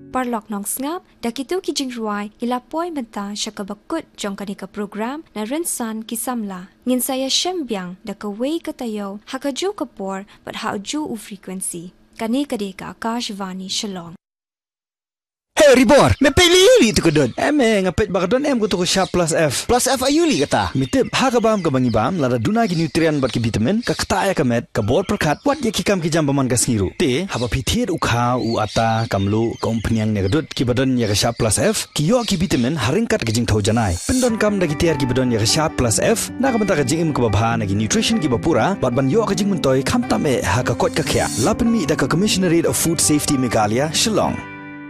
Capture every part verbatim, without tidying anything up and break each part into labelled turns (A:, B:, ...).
A: parlok nong snap dakitu ki jingruai ilapoi menta shakabakut jong kanika program na rensan kisamla ngin saya shembyang dakawei katayo hakaju kapor but hauju u frequency kani kadeka akashvani shalom.
B: Hey Ribor, me pili tu kedon. Eme ngapet bakadon em kutu Sharp Plus F. Plus F ayuli kata. Mitip hakabam ka bangibam lada duna ki nutrien bat ki vitamin ka kata ya kamet ka bor perkat wat ye kikam ki jambaman ka singiru. Te haba pithiet ukha u ata kamlu kompanyang ne kadut ki badon ya ka Sharp Plus F ki yo ki vitamin haringkat ka jing thau janai. Pendon kam da ki tiar ki badon ya ka Sharp Plus F na ka menta ka jing im ka babha na ki nutrition ki bapura bat ban yo ka jing muntoi kham tame ha ka kot ka khya. Lapin mi da ka Commissionerate of Food Safety Meghalaya Shillong.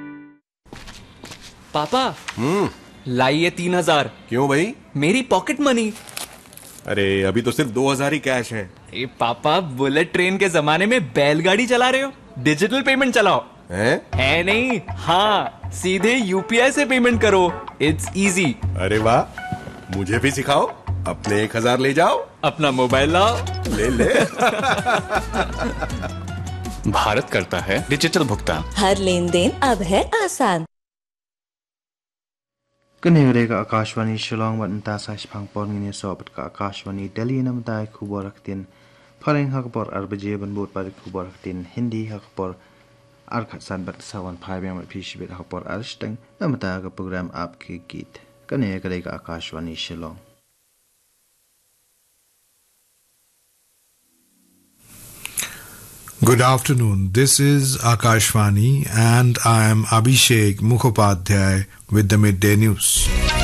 C: पापा
D: हम्म
C: लाइए तीन हजार।
D: क्यों भाई?
C: मेरी pocket money.
D: अरे अभी तो सिर्फ दो हजार ही कैश है।
C: ए पापा, बुलेट ट्रेन के जमाने में बैलगाड़ी चला रहे हो? डिजिटल पेमेंट चलाओ।
D: हैं?
C: है नहीं, हाँ सीधे यूपीआई से पेमेंट करो। It's easy.
D: अरे वाह, मुझे भी सिखाओ। अपने एक हजार ले जाओ,
C: अपना मोबाइल लाओ,
D: ले ले।
E: भारत करता है डिजिटल भुगतान।
F: हर लेन देन अब है आसान।
G: Kene ka Akashvani Shillong wat nta sa pang pon ngine so bat ka Akashvani Delhi nam tai khuboraktin phaleng hakpor arbaje ban bot par khuboraktin Hindi hakpor ar khatsan bat sawan phai bang mat phishibet hakpor arstang nam ta ka program aapke geet kene ka ka Akashvani Shillong.
H: Good afternoon. This is Akashvani and I am Abhishek Mukhopadhyay with the Midday News.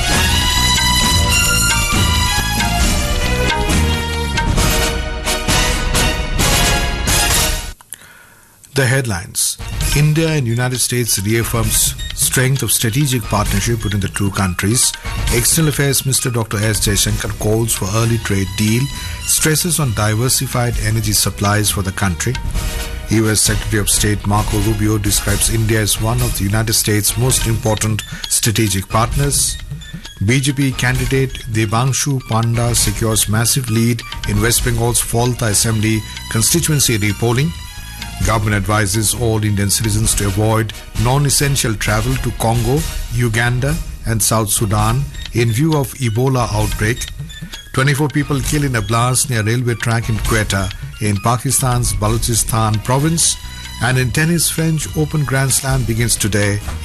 H: The headlines. India and United States reaffirms strength of strategic partnership between the two countries. External Affairs Minister Doctor S. Jaishankar calls for early trade deal, stresses on diversified energy supplies for the country. U S Secretary of State Marco Rubio describes India as one of the United States' most important strategic partners. B J P candidate Debanshu Panda secures massive lead in West Bengal's Falta Assembly constituency repolling. Government advises all Indian citizens to avoid non-essential travel to Congo, Uganda and South Sudan in view of Ebola outbreak. twenty-four people killed in a blast near railway track in Quetta in Pakistan's Balochistan province. And in tennis, French Open Grand Slam begins today.